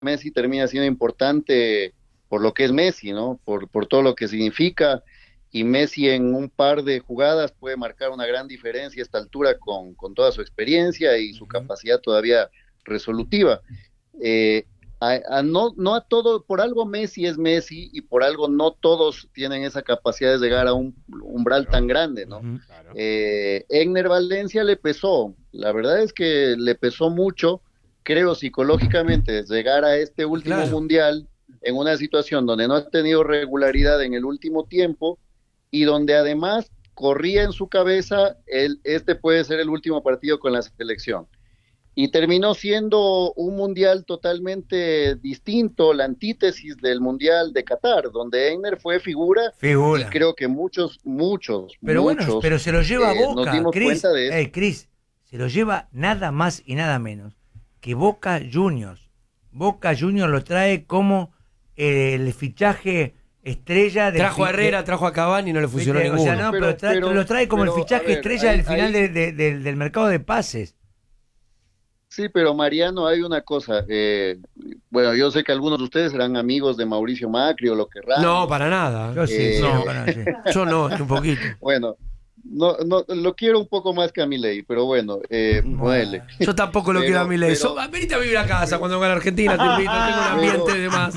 Messi termina siendo importante por lo que es Messi, ¿no? Por todo lo que significa, y Messi en un par de jugadas puede marcar una gran diferencia a esta altura con toda su experiencia y su Ujú. capacidad todavía resolutiva. Eh, no a todo, por algo Messi es Messi y por algo no todos tienen esa capacidad de llegar a un umbral Claro. tan grande, ¿no? Ujú. Claro. Egner Valencia le pesó, la verdad es que le pesó mucho, creo psicológicamente, llegar a este último Claro. mundial en una situación donde no ha tenido regularidad en el último tiempo y donde además corría en su cabeza este puede ser el último partido con la selección. Y terminó siendo un mundial totalmente distinto, la antítesis del mundial de Qatar, donde Egner fue figura y Figura. creo que muchos Pero bueno, pero se lo lleva a nos Boca, dimos Cris. cuenta de eso. Cris, se lo lleva nada más y nada menos que Boca Juniors. Boca Juniors lo trae como el fichaje estrella del Trajo a Herrera, trajo a Cavani y no le funcionó ¿viste? O ninguno. sea, no, pero lo trae como el a fichaje ver, estrella del final ahí del mercado de pases. sí, pero Mariano, hay una cosa. Bueno, yo sé que algunos de ustedes serán amigos de Mauricio Macri o lo querrán. No, para nada. Yo sí, Eh, sí, no. bueno, sí. Yo no, un poquito. bueno, no, lo quiero un poco más que a Milei, pero bueno, ponele. Yo tampoco lo Pero- quiero a mi ley. pero- Venite a vivir a casa cuando venga a la Argentina, te invito, tengo un ambiente de más.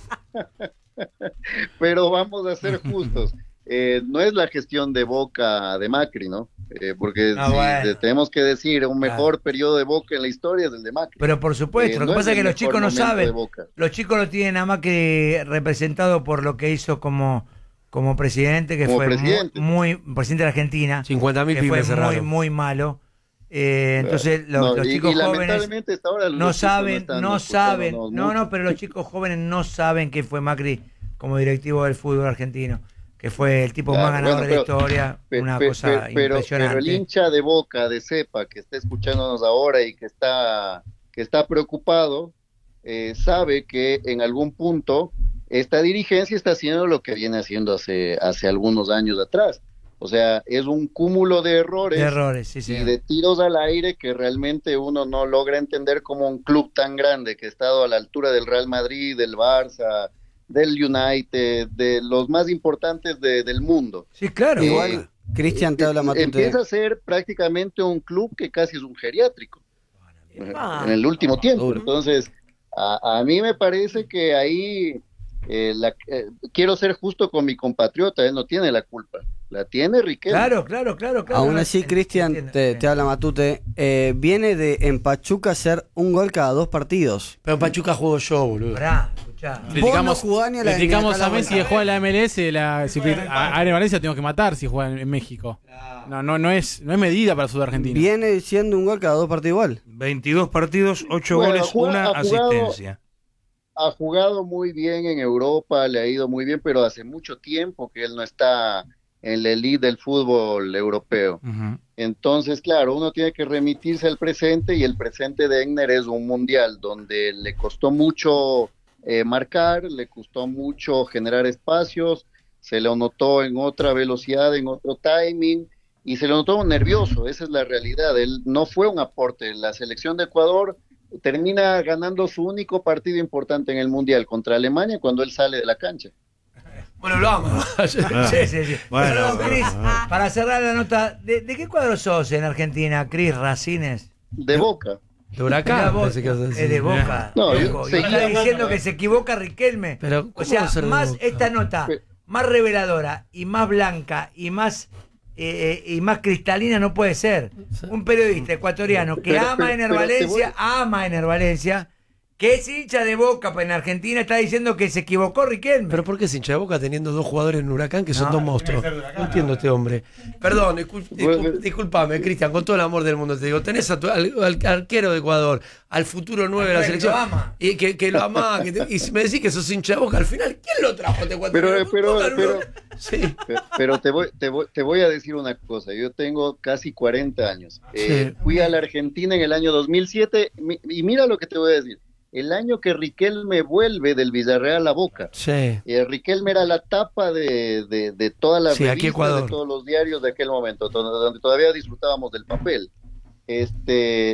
Pero vamos a ser justos. No es la gestión de Boca de Macri, ¿no? Porque Ah, si bueno. tenemos que decir un mejor Claro. periodo de Boca en la historia es el de Macri. Pero por supuesto, lo que No pasa es el que los mejor chicos no momento de saben. Boca. Los chicos lo tienen a Macri representado por lo que hizo como presidente, que Como fue presidente. presidente de Argentina, 50.000 que fue pymes muy, cerraron. muy malo. Entonces No, los y chicos jóvenes lamentablemente hasta ahora no los chicos saben, están no saben, escuchándonos no, mucho. pero los chicos jóvenes no saben que fue Macri como directivo del fútbol argentino, que fue el tipo Claro, más ganador bueno, de la pero- historia, una cosa pero el impresionante. hincha de Boca, de Cepa, que está escuchándonos ahora y que está preocupado, sabe que en algún punto esta dirigencia está haciendo lo que viene haciendo hace algunos años atrás. O sea, es un cúmulo de errores De errores, sí, y sí. de tiros al aire que realmente uno no logra entender como un club tan grande que ha estado a la altura del Real Madrid, del Barça, del United, de los más importantes del mundo. Sí, claro. Igual, Cristian, te habla Matute. Empieza a ser prácticamente un club que casi es un geriátrico Ah, en el último tiempo. duro. Entonces, a mí me parece que ahí quiero ser justo con mi compatriota, él no tiene la culpa, la tiene Riquelme. claro. Aún así, Cristian, Entiendo, te sí. habla Matute. Viene de en Pachuca hacer un gol cada 2 partidos. Pero en Pachuca juego yo, boludo. Pará, escuchá. Vos no jugás ni a la- criticamos ni a la a Messi vuelta. de jugar en la MLS, a Ares Valencia tenemos que matar si juega en México. No es medida para el fútbol argentino. Viene siendo un gol cada 2 partidos igual. 22 partidos, 8 Bueno, goles, una ha jugado- asistencia. Ha jugado muy bien en Europa, le ha ido muy bien, pero hace mucho tiempo que él no está en la elite del fútbol europeo. Ujú. Entonces, claro, uno tiene que remitirse al presente y el presente de Egner es un mundial donde le costó mucho marcar, le costó mucho generar espacios, se lo notó en otra velocidad, en otro timing y se lo notó nervioso, esa es la realidad. Él no fue un aporte. La selección de Ecuador termina ganando su único partido importante en el mundial contra Alemania cuando él sale de la cancha. Bueno, lo amo. Sí. Bueno, Perdón, Cris, bueno. para cerrar la nota, ¿de qué cuadro sos en Argentina, Cris Racines? De Boca. De Huracán, Mirá vos, pensé que ibas a decir. es de Boca. No, yo loco. Y seguía está diciendo hablando, que se equivoca Riquelme. Pero, o ¿cómo sea, va a ser de más Boca? esta nota, Pero- más reveladora y más blanca y más cristalina no puede ser. Un periodista ecuatoriano que ama a Ener Valencia, que es hincha de Boca en Argentina, está diciendo que se equivocó Riquelme. Pero ¿por qué es hincha de Boca teniendo 2 jugadores en Huracán que son No, 2 monstruos? No entiendo este hombre. Perdón, discúlpame, Cristian, con todo el amor del mundo te digo, tenés al arquero de Ecuador, al futuro 9 de la Que selección, lo ama. y que lo ama, y si me decís que sos hincha de Boca, al final, ¿quién lo trajo a este ecuatoriano? Pero- Sí. Pero te voy a decir una cosa, yo tengo casi 40 años. Sí. Fui a la Argentina en el año 2007 y mira lo que te voy a decir. El año que Riquelme vuelve del Villarreal a Boca. Sí. Riquelme era la tapa de todas las Sí, aquí revistas, Ecuador. de todos los diarios de aquel momento, donde todavía disfrutábamos del papel.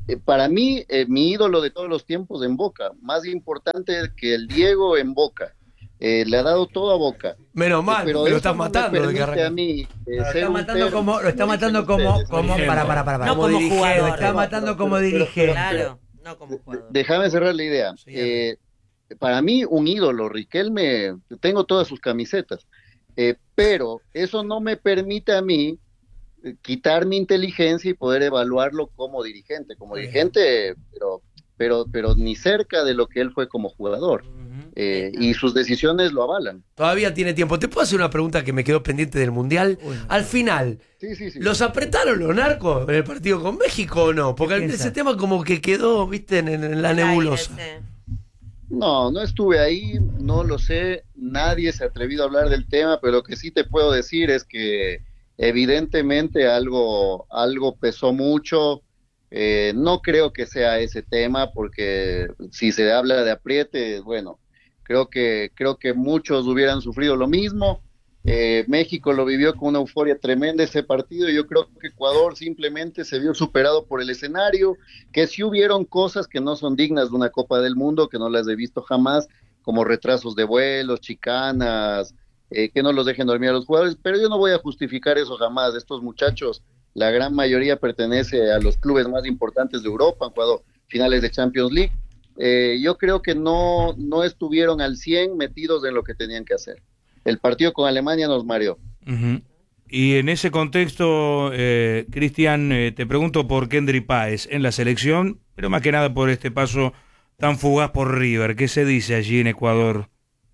para mí, mi ídolo de todos los tiempos en Boca, más importante que el Diego en Boca. Le ha dado todo a Boca. Menos mal, pero lo estás no matando. Me permite a mí, lo está matando como para. No como jugador. Lo está matando como dirigente. Claro, no como jugador. Déjame cerrar la idea. Para mí, un ídolo, Riquelme, tengo todas sus camisetas, pero eso no me permite a mí quitar mi inteligencia y poder evaluarlo como dirigente. Como dirigente, pero ni cerca de lo que él fue como jugador. Y sus decisiones lo avalan. Todavía tiene tiempo. ¿Te puedo hacer una pregunta que me quedó pendiente del Mundial? Al final, sí. ¿los apretaron los narcos en el partido con México o no? Porque ese tema como que quedó, viste, en la nebulosa. No estuve ahí, no lo sé, nadie se ha atrevido a hablar del tema, pero lo que sí te puedo decir es que evidentemente algo pesó mucho. No creo que sea ese tema, porque si se habla de apriete, bueno, creo que muchos hubieran sufrido lo mismo. México lo vivió con una euforia tremenda ese partido, y yo creo que Ecuador simplemente se vio superado por el escenario, que sí hubieron cosas que no son dignas de una Copa del Mundo, que no las he visto jamás, como retrasos de vuelos, chicanas, que no los dejen dormir a los jugadores, pero yo no voy a justificar eso jamás. Estos muchachos, la gran mayoría pertenece a los clubes más importantes de Europa, han jugado finales de Champions League. Yo creo que no estuvieron al 100 metidos en lo que tenían que hacer. El partido con Alemania nos mareó. Y en ese contexto, Cristian, te pregunto por Kendry Páez en la selección, pero más que nada por este paso tan fugaz por River. ¿Qué se dice allí en Ecuador?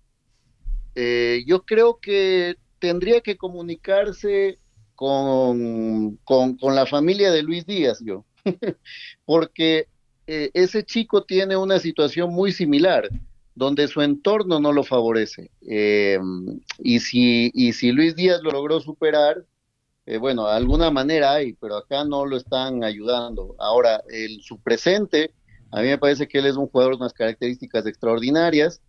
Yo creo que tendría que comunicarse con la familia de Luis Díaz, porque ese chico tiene una situación muy similar, donde su entorno no lo favorece, y si Luis Díaz lo logró superar, bueno, de alguna manera hay, pero acá no lo están ayudando. Ahora, su presente, a mí me parece que él es un jugador con unas características extraordinarias.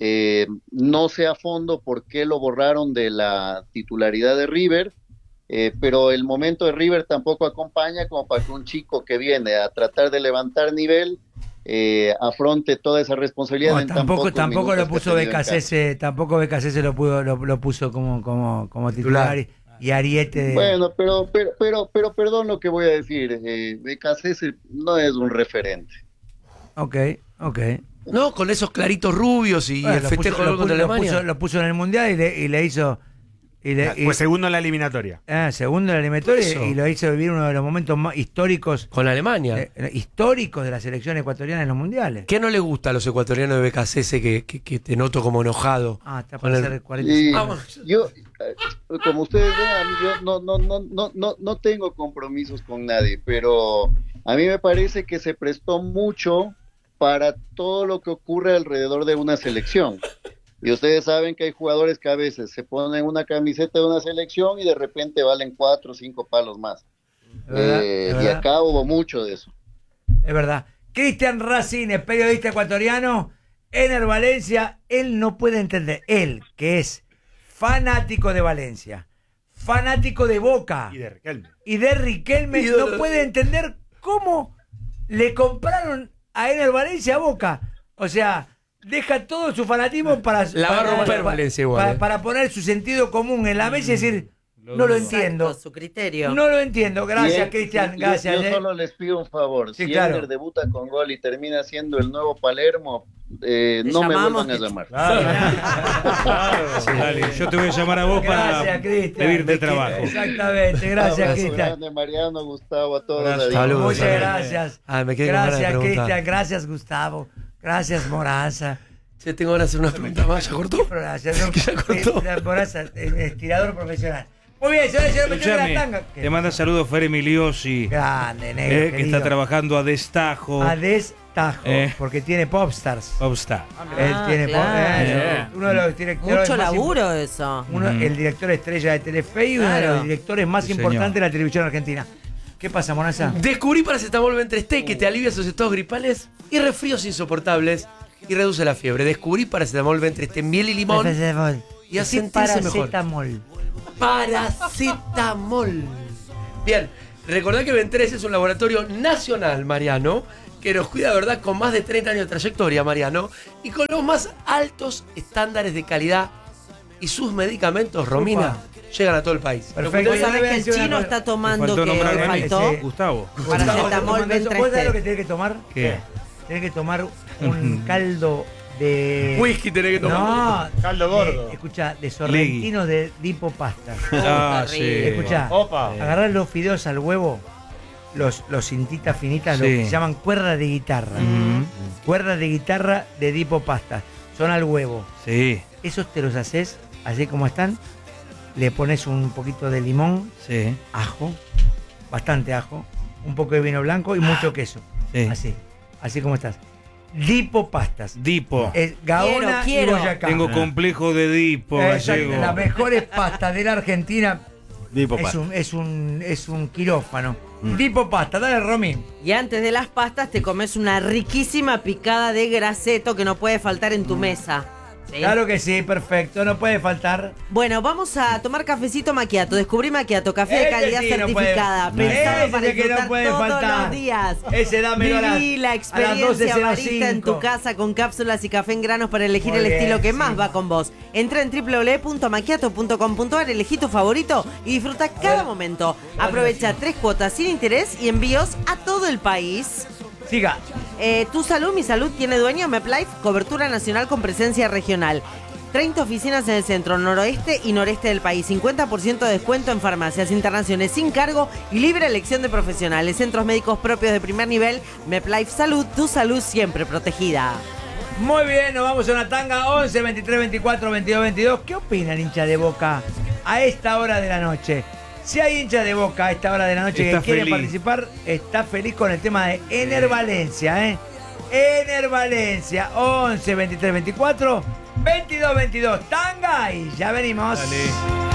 No sé a fondo por qué lo borraron de la titularidad de River, pero el momento de River tampoco acompaña como para que un chico que viene a tratar de levantar nivel afronte toda esa responsabilidad. Tampoco lo puso Becasese, tampoco Becasese lo puso como titular y Ariete. Bueno, pero perdón lo que voy a decir, Becasese no es un referente. Ok. No, con esos claritos rubios y el festejo contra Alemania. Lo puso en el Mundial y le hizo... Fue segundo en la eliminatoria. Segundo en la eliminatoria, y lo hizo vivir uno de los momentos más históricos. Con Alemania. Históricos de la selección ecuatoriana en los mundiales. ¿Qué no le gusta a los ecuatorianos de BKCS que te noto como enojado? Está para hacer 45. Yo, como ustedes ven, yo no tengo compromisos con nadie, pero a mí me parece que se prestó mucho para todo lo que ocurre alrededor de una selección. Y ustedes saben que hay jugadores que a veces se ponen una camiseta de una selección y de repente valen 4 o 5 palos más. Y acá hubo mucho de eso. Es verdad. Cristian Racine, periodista ecuatoriano, Ener Valencia, él no puede entender, él que es fanático de Valencia, fanático de Boca y de Riquelme, no puede entender cómo le compraron a Ener Valencia a Boca. O sea, deja todo su fanatismo para poner su sentido común en la mesa y decir, no lo entiendo. Su criterio. No lo entiendo. Gracias, Cristian. Gracias. Yo solo les pido un favor. Sí, si claro. Ener debuta con gol y termina siendo el nuevo Palermo, no me vuelvan a llamar. Dale, yo te voy a llamar a vos para pedirte trabajo. Exactamente. Gracias, Cristian. Mariano, Gustavo, a todos. Muchas gracias. Gracias, Cristian. Gracias, Gustavo. Gracias, Moraza. Yo tengo ganas de hacer una pregunta más. ¿Ya cortó? Ya cortó. Moraza, estirador profesional. Muy bien, señor, la tanga. Te manda saludos Fer Emiliosi. Grande, negro, que está trabajando a destajo. Porque tiene Popstars. Popstar. Él tiene uno de los directores. Mucho laburo eso. El director estrella de Telefe y uno de los directores más importantes de la televisión argentina. ¿Qué pasa, Monaza? Descubrí paracetamol Ventre Stay, que te alivia sus estados gripales y resfríos insoportables y reduce la fiebre. Descubrí paracetamol Ventre Stay, miel y limón. Y a sentirse mejor. Paracetamol. Bien, Recordá que Ben3 es un laboratorio nacional, Mariano, que nos cuida, ¿verdad?, con más de 30 años de trayectoria, Mariano, y con los más altos estándares de calidad. Y sus medicamentos, Romina, llegan a todo el país. Perfecto. ¿Vos sabés que el chino está tomando que le faltó? Gustavo. Paracetamol ¿Vos sabés lo que Ben3T. tenés que tomar? ¿Qué? Tenés que tomar un caldo de... Whisky tenés que tomar. No, Caldo gordo. Escuchá, de sorrentinos de dipopasta. Ah, sí. Escuchá, Opa. agarrás los fideos al huevo, los cintitas finitas, Sí. lo que se llaman cuerdas de guitarra. Cuerdas de guitarra de dipopasta. Son al huevo. Sí, Esos te los haces así como están. Le pones un poquito de limón, sí, ajo, bastante ajo, un poco de vino blanco y mucho queso. sí. Así como estás. Dipopastas. Dipo. Es Gaona Quiero. y Boyacá. Tengo complejo de Dipo, Exacto, gallego. las mejores pastas de la Argentina. Dipopasta. Es un quirófano. Dipopasta, dale, Romy. Y antes de las pastas te comes una riquísima picada de graseto que no puede faltar en tu mesa. ¿Sí? Claro que sí, perfecto, no puede faltar. Bueno, vamos a tomar cafecito macchiato. Descubrí macchiato, café de Ese calidad sí no certificada. puede- Pensado Ese para sí que no disfrutar puede todos faltar. los días. Ese dámelo a las- Viví la a las experiencia 12:05. barista en tu casa con cápsulas y café en granos para elegir Muy el bien, estilo que sí. más va con vos. Entra en www.macchiato.com.ar, elegí tu favorito y disfruta cada momento. Aprovecha 3 cuotas sin interés y envíos a todo el país. Siga. Tu salud, mi salud tiene dueño. MepLife, cobertura nacional con presencia regional. 30 oficinas en el centro, noroeste y noreste del país. 50% de descuento en farmacias, internaciones sin cargo y libre elección de profesionales. Centros médicos propios de primer nivel. MepLife Salud, tu salud siempre protegida. Muy bien, nos vamos a una tanga. 11, 23, 24, 22, 22. ¿Qué opinan, hincha de Boca, a esta hora de la noche? Si hay hincha de Boca a esta hora de la noche Está que quiere feliz. participar, está feliz con el tema de Ener Valencia, ¿eh? Ener Valencia, 11, 23, 24, 22, 22. Tanga y ya venimos. Dale.